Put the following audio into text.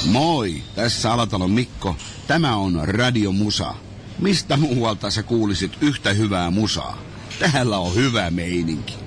Moi, tässä Alatalon Mikko. Tämä on Radio Musa. Mistä muualta sä kuulisit yhtä hyvää musaa? Täällä on hyvä meininki.